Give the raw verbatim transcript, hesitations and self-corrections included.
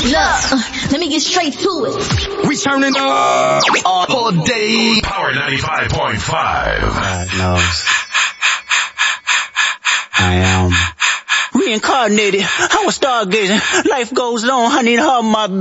Look, let me get straight to it. We turning up all day. Power ninety-five point five. God knows. I am reincarnated. I was stargazing. Life goes on. I need her in my